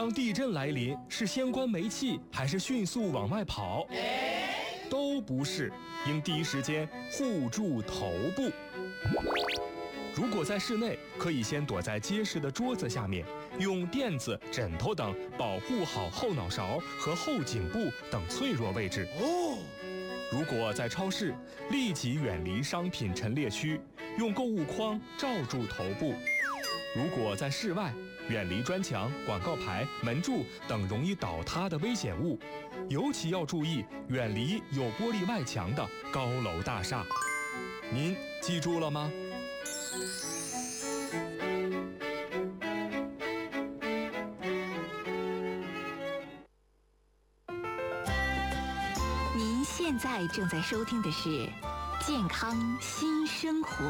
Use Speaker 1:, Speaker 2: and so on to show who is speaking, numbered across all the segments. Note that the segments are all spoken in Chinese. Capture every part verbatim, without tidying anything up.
Speaker 1: 当地震来临，是先关煤气还是迅速往外跑？都不是，应第一时间护住头部。如果在室内，可以先躲在结实的桌子下面，用垫子、枕头等保护好后脑勺和后颈部等脆弱位置。哦。如果在超市，立即远离商品陈列区，用购物筐罩住头部。如果在室外，远离砖墙、广告牌、门柱等容易倒塌的危险物，尤其要注意远离有玻璃外墙的高楼大厦。您记住了吗？
Speaker 2: 您现在正在收听的是《健康新生活》。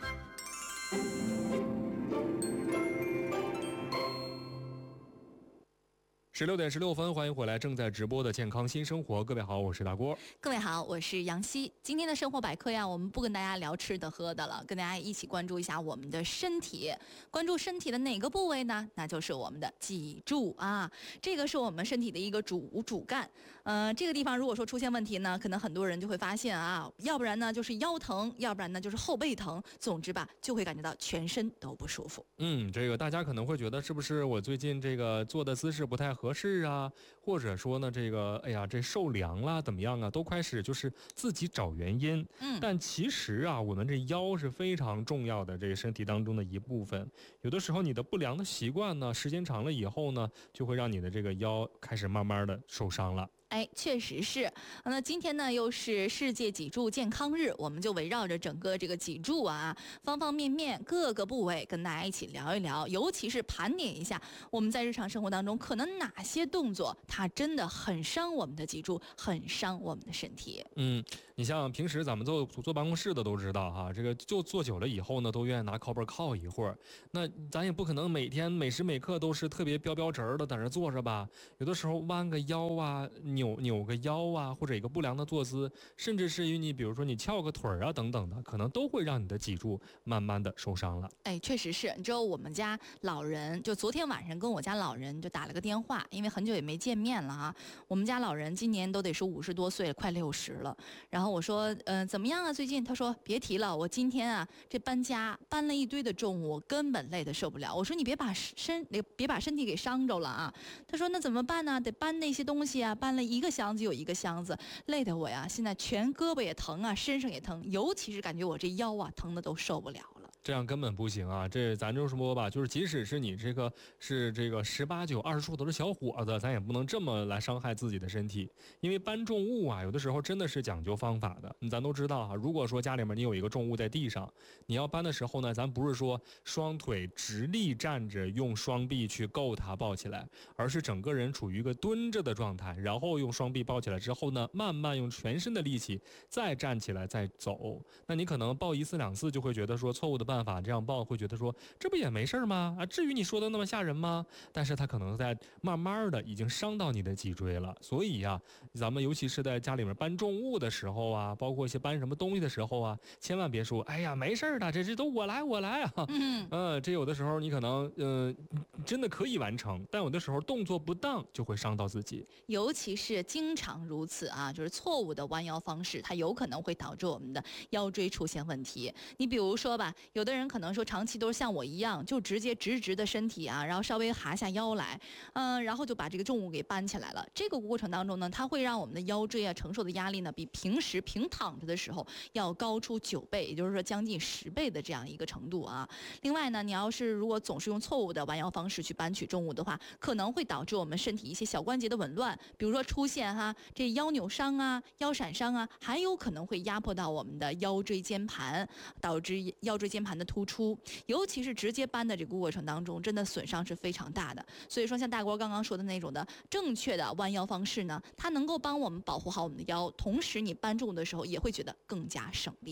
Speaker 1: 十六点十六分，欢迎回来，正在直播的健康新生活。各位好，我是大郭。
Speaker 3: 各位好，我是杨希。今天的生活百科呀，我们不跟大家聊吃的喝的了，跟大家一起关注一下我们的身体。关注身体的哪个部位呢？那就是我们的脊柱啊，这个是我们身体的一个主主干。呃，这个地方如果说出现问题呢，可能很多人就会发现啊，要不然呢就是腰疼，要不然呢就是后背疼，总之吧，就会感觉到全身都不舒服。
Speaker 1: 嗯，这个大家可能会觉得是不是我最近这个坐的姿势不太合适啊，或者说呢这个哎呀这受凉啦怎么样啊，都开始就是自己找原因。嗯，但其实啊我们这腰是非常重要的这个身体当中的一部分，有的时候你的不良的习惯呢，时间长了以后呢，就会让你的这个腰开始慢慢的受伤了。
Speaker 3: 哎，确实是。那今天呢，又是世界脊柱健康日，我们就围绕着整个这个脊柱啊，方方面面各个部位，跟大家一起聊一聊，尤其是盘点一下我们在日常生活当中可能哪些动作，它真的很伤我们的脊柱，很伤我们的身体。
Speaker 1: 嗯，你像平时咱们坐坐办公室的都知道哈，这个就坐久了以后呢，都愿意拿靠背靠一会儿。那咱也不可能每天每时每刻都是特别标标直的在那坐着吧，有的时候弯个腰啊，扭扭个腰啊，或者一个不良的坐姿，甚至是于你比如说你翘个腿啊等等的，可能都会让你的脊柱慢慢的受伤了。
Speaker 3: 哎，确实是。你知道我们家老人就昨天晚上跟我家老人就打了个电话，因为很久也没见面了啊。我们家老人今年都得是五十多岁了，快六十了。然后我说，嗯、呃，怎么样啊？最近？他说别提了，我今天啊这搬家搬了一堆的重物，我根本累得受不了。我说你别把身别把身体给伤着了啊。他说那怎么办呢？得搬那些东西啊，搬了一个箱子有一个箱子，累得我呀现在全胳膊也疼啊，身上也疼，尤其是感觉我这腰啊疼的都受不了了。
Speaker 1: 这样根本不行啊！这咱就说吧，就是即使是你这个是这个十八九、二十出头的小伙子，咱也不能这么来伤害自己的身体。因为搬重物啊，有的时候真的是讲究方法的。咱都知道啊，如果说家里面你有一个重物在地上，你要搬的时候呢，咱不是说双腿直立站着，用双臂去够它抱起来，而是整个人处于一个蹲着的状态，然后用双臂抱起来之后呢，慢慢用全身的力气再站起来再走。那你可能抱一次两次就会觉得说错误的办法这样抱，会觉得说这不也没事吗？啊，至于你说的那么吓人吗？但是它可能在慢慢的已经伤到你的脊椎了。所以呀、啊，咱们尤其是在家里面搬重物的时候啊，包括一些搬什么东西的时候啊，千万别说哎呀没事的，这这都我来我来啊。嗯，呃，这有的时候你可能呃真的可以完成，但有的时候动作不当就会伤到自己。
Speaker 3: 尤其是经常如此啊，就是错误的弯腰方式，它有可能会导致我们的腰椎出现问题。你比如说吧，有的人可能说长期都是像我一样，就直接直直的身体啊，然后稍微哈下腰来，嗯、呃，然后就把这个重物给搬起来了。这个过程当中呢，它会让我们的腰椎啊承受的压力呢，比平时平躺着的时候要高出九倍，也就是说将近十倍的这样一个程度啊。另外呢，你要是如果总是用错误的弯腰方式去搬取重物的话，可能会导致我们身体一些小关节的紊乱，比如说出现哈这腰扭伤啊、腰闪伤啊，还有可能会压迫到我们的腰椎间盘，导致腰椎间盘的突出。尤其是直接搬的这个过程当中，真的损伤是非常大的。所以说，像大国刚刚说的那种的正确的弯腰方式呢，它能够帮我们保护好我们的腰，同时你搬重的时候也会觉得更加省力。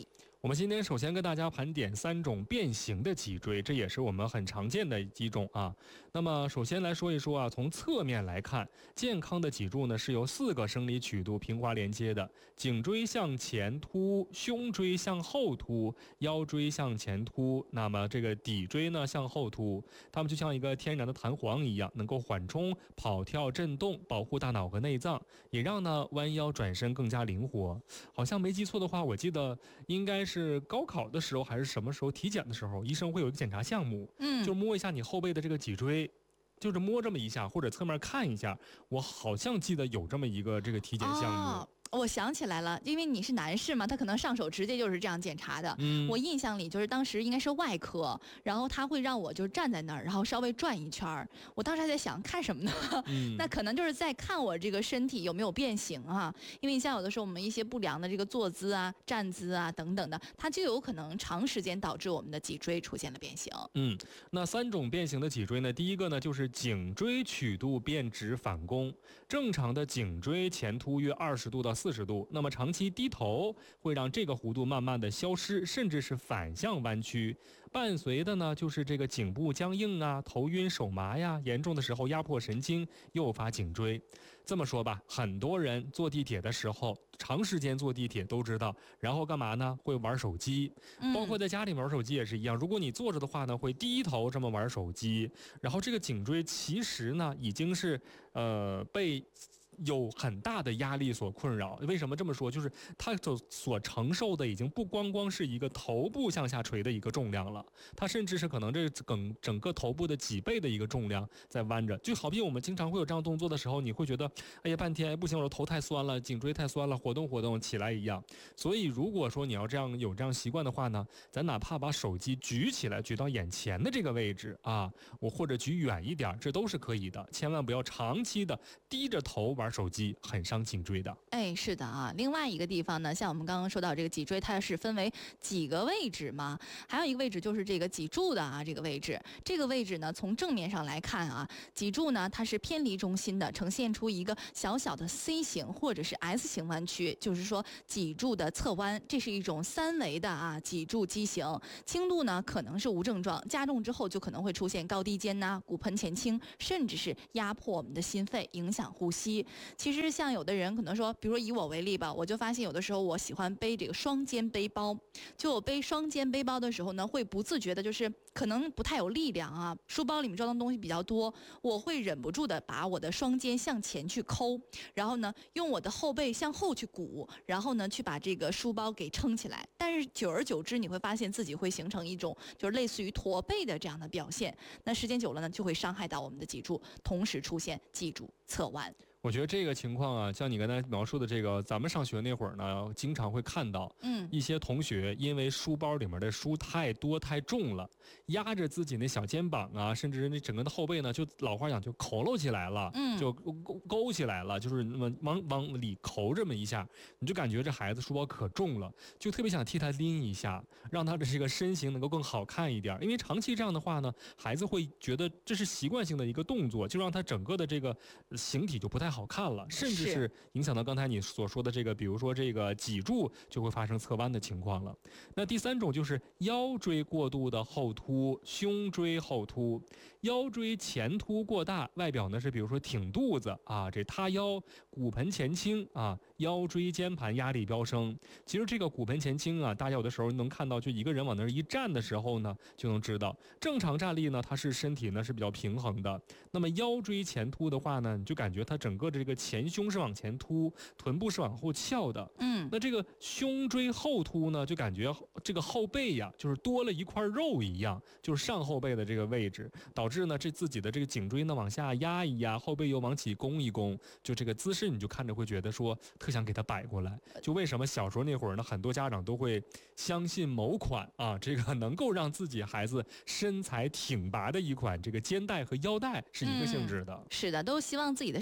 Speaker 1: 我们今天首先跟大家盘点三种变形的脊椎，这也是我们很常见的几种啊。那么首先来说一说啊，从侧面来看，健康的脊柱呢是由四个生理曲度平滑连接的，颈椎向前凸，胸椎向后凸，腰椎向前凸，那么这个骶椎呢向后凸，它们就像一个天然的弹簧一样，能够缓冲、跑跳、震动，保护大脑和内脏，也让呢弯腰转身更加灵活。好像没记错的话，我记得应该是高考的时候还是什么时候体检的时候，医生会有一个检查项目，
Speaker 3: 嗯，
Speaker 1: 就摸一下你后背的这个脊椎。就是摸这么一下，或者侧面看一下，我好像记得有这么一个这个体检项目。
Speaker 3: 哦我想起来了，因为你是男士嘛，他可能上手直接就是这样检查的。
Speaker 1: 嗯，
Speaker 3: 我印象里就是当时应该是外科，然后他会让我就站在那儿，然后稍微转一圈儿。我当时还在想看什么呢？
Speaker 1: 嗯
Speaker 3: 那可能就是在看我这个身体有没有变形啊。因为像有的时候我们一些不良的这个坐姿啊、站姿啊等等的，它就有可能长时间导致我们的脊椎出现了变形。
Speaker 1: 嗯，那三种变形的脊椎呢，第一个呢就是颈椎曲度变直反弓，正常的颈椎前凸约二十度到四十度，那么长期低头会让这个弧度慢慢的消失，甚至是反向弯曲。伴随的呢就是这个颈部僵硬啊、头晕手麻呀，严重的时候压迫神经，诱发颈椎。这么说吧，很多人坐地铁的时候，长时间坐地铁都知道，然后干嘛呢？会玩手机，包括在家里玩手机也是一样。如果你坐着的话呢，会低头这么玩手机，然后这个颈椎其实呢已经是呃被。有很大的压力所困扰。为什么这么说？就是它所所承受的已经不光光是一个头部向下垂的一个重量了，它甚至是可能这整整个头部的几倍的一个重量在弯着。就好比我们经常会有这样动作的时候，你会觉得哎呀半天不行，我的头太酸了，颈椎太酸了，活动活动起来一样。所以如果说你要这样有这样习惯的话呢，咱哪怕把手机举起来，举到眼前的这个位置啊，我或者举远一点，这都是可以的。千万不要长期的低着头玩手机，很伤颈椎的。
Speaker 3: 哎，是的啊。另外一个地方呢，像我们刚刚说到这个脊椎，它是分为几个位置嘛？还有一个位置就是这个脊柱的啊，这个位置。这个位置呢，从正面上来看啊，脊柱呢它是偏离中心的，呈现出一个小小的 C 型或者是 S 型弯曲，就是说脊柱的侧弯，这是一种三维的啊脊柱畸形。轻度呢可能是无症状，加重之后就可能会出现高低肩呐、啊、骨盆前倾，甚至是压迫我们的心肺，影响呼吸。其实像有的人可能说，比如说以我为例吧，我就发现有的时候我喜欢背这个双肩背包，就我背双肩背包的时候呢，会不自觉的就是可能不太有力量啊，书包里面装的东西比较多，我会忍不住的把我的双肩向前去抠，然后呢用我的后背向后去鼓，然后呢去把这个书包给撑起来。但是久而久之，你会发现自己会形成一种就是类似于驼背的这样的表现，那时间久了呢，就会伤害到我们的脊柱，同时出现脊柱侧弯。
Speaker 1: 我觉得这个情况啊，像你刚才描述的这个，咱们上学那会儿呢，经常会看到，
Speaker 3: 嗯，
Speaker 1: 一些同学因为书包里面的书太多太重了，压着自己那小肩膀啊，甚至那整个的后背呢，就老话讲就佝偻起来了，
Speaker 3: 嗯，
Speaker 1: 就勾勾起来了，就是那么往往里抠这么一下，你就感觉这孩子书包可重了，就特别想替他拎一下，让他的这个身形能够更好看一点。因为长期这样的话呢，孩子会觉得这是习惯性的一个动作，就让他整个的这个形体就不太好看了，甚至是影响到刚才你所说的这个，比如说这个脊柱就会发生侧弯的情况了。那第三种就是腰椎过度的后凸，胸椎后凸，腰椎前凸过大，外表呢是比如说挺肚子啊，这塌腰，骨盆前倾啊，腰椎间盘压力飙升。其实这个骨盆前倾啊，大家有的时候能看到，就一个人往那儿一站的时候呢，就能知道正常站立呢，它是身体呢是比较平衡的。那么腰椎前凸的话呢，你就感觉它整个这个前胸是往前凸，臀部是往后翘的。
Speaker 3: 嗯，
Speaker 1: 那这个胸椎后凸呢，就感觉这个后背呀，就是多了一块肉一样，就是上后背的这个位置，导致呢这自己的这个颈椎呢往下压一压，后背又往起弓一弓，就这个姿势你就看着会觉得说特想给它摆过来。就为什么小时候那会儿呢，很多家长都会相信某款啊，这个能够让自己孩子身材挺拔的一款这个肩带和腰带是一个性质的。
Speaker 3: 嗯、是的，都希望自己的身形变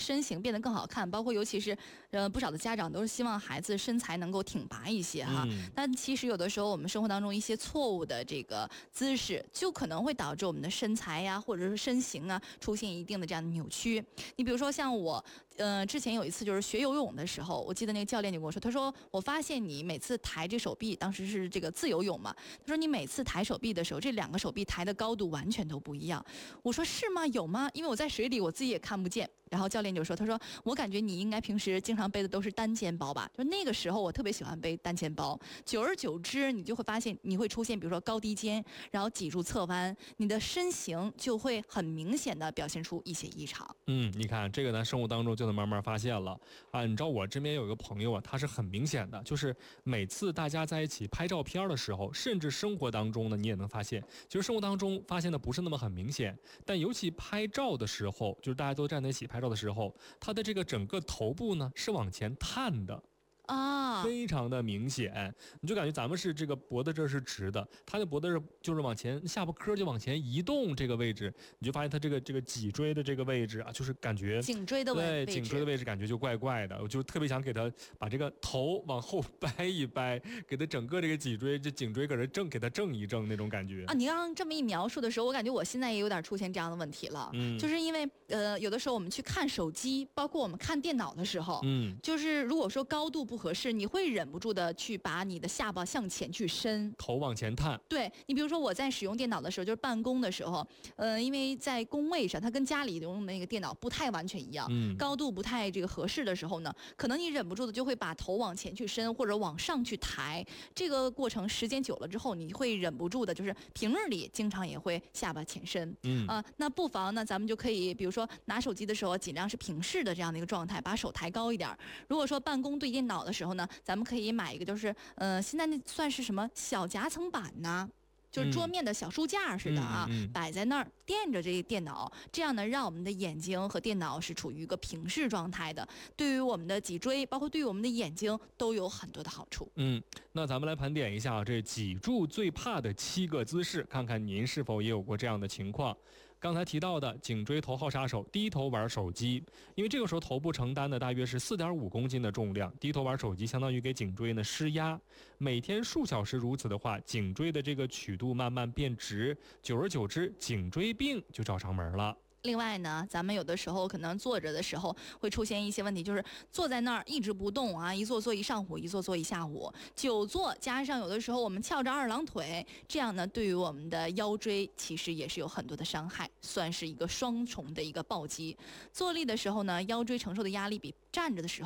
Speaker 3: 变得更好看，包括尤其是呃不少的家长都是希望孩子身材能够挺拔一些哈。
Speaker 1: 嗯、
Speaker 3: 但其实有的时候我们生活当中一些错误的这个姿势，就可能会导致我们的身材呀，或者是身形啊出现一定的这样的扭曲。你比如说像我。呃，之前有一次就是学游泳的时候，我记得那个教练就跟我说，他说我发现你每次抬这手臂，当时是这个自由泳嘛，他说你每次抬手臂的时候，这两个手臂抬的高度完全都不一样。我说是吗？有吗？因为我在水里我自己也看不见。然后教练就说，他说我感觉你应该平时经常背的都是单肩包吧？就那个时候我特别喜欢背单肩包，久而久之你就会发现你会出现比如说高低肩，然后脊柱侧弯，你的身形就会很明显的表现出一些异常。
Speaker 1: 嗯，你看这个呢，生活当中就能慢慢发现了啊。你知道我这边有一个朋友啊，他是很明显的，就是每次大家在一起拍照片的时候，甚至生活当中呢，你也能发现，其实生活当中发现的不是那么很明显，但尤其拍照的时候，就是大家都站在一起拍照的时候，他的这个整个头部呢是往前探的。
Speaker 3: 啊，
Speaker 1: 非常的明显，你就感觉咱们是这个脖子这是直的，他的脖子是就是往前，下巴颏就往前移动，这个位置你就发现他这个这个脊椎的这个位置啊，就是感觉
Speaker 3: 颈椎的位置，
Speaker 1: 对颈椎的位置感觉就怪怪的，我就特别想给他把这个头往后掰一掰，给他整个这个脊椎这颈椎搁这正给他正一正那种感觉
Speaker 3: 啊。你刚刚这么一描述的时候，我感觉我现在也有点出现这样的问题了，
Speaker 1: 嗯，
Speaker 3: 就是因为呃有的时候我们去看手机，包括我们看电脑的时候，
Speaker 1: 嗯，
Speaker 3: 就是如果说高度不合适，你会忍不住的去把你的下巴向前去伸，
Speaker 1: 头往前探。
Speaker 3: 对你比如说我在使用电脑的时候，就是办公的时候，呃，因为在工位上，它跟家里用的那个电脑不太完全一样，
Speaker 1: 嗯，
Speaker 3: 高度不太这个合适的时候呢，可能你忍不住的就会把头往前去伸或者往上去抬，这个过程时间久了之后，你会忍不住的，就是平日里经常也会下巴前伸，
Speaker 1: 嗯
Speaker 3: 啊、呃，那不妨呢，咱们就可以比如说拿手机的时候尽量是平视的这样的一个状态，把手抬高一点。如果说办公对电脑的时候呢，咱们可以买一个就是呃，现在那算是什么小夹层板呢？就是桌面的小书架似的啊，
Speaker 1: 嗯嗯嗯、
Speaker 3: 摆在那儿垫着这个电脑，这样呢，让我们的眼睛和电脑是处于一个平视状态的，对于我们的脊椎，包括对于我们的眼睛，都有很多的好处。
Speaker 1: 嗯，那咱们来盘点一下这脊柱最怕的七个姿势，看看您是否也有过这样的情况。刚才提到的颈椎头号杀手，低头玩手机，因为这个时候头部承担的大约是四点五公斤的重量，低头玩手机相当于给颈椎呢施压，每天数小时如此的话，颈椎的这个曲度慢慢变直，久而久之，颈椎病就找上门了。
Speaker 3: 另外呢，咱们有的时候可能坐着的时候会出现一些问题，就是坐在那儿一直不动啊，一坐坐一上午，一坐坐一下午，久坐加上有的时候我们翘着二郎腿，这样呢，对于我们的腰椎其实也是有很多的伤害，算是一个双重的一个暴击。坐立的时候呢，腰椎承受的压力比站着的时